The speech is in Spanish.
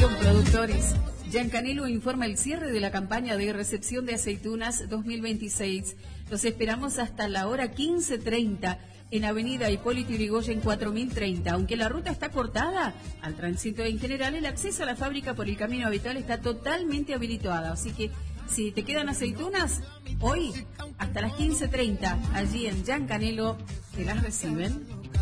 Atención productores, Giancanelo informa el cierre de la campaña de recepción de aceitunas 2026. Los esperamos hasta la hora 15:30 en Avenida Hipólito Yrigoyen 4030. Aunque la ruta está cortada al tránsito en general, el acceso a la fábrica por el camino habitual está totalmente habilitado. Así que si te quedan aceitunas, hoy hasta las 15:30 allí en Giancanelo te las reciben.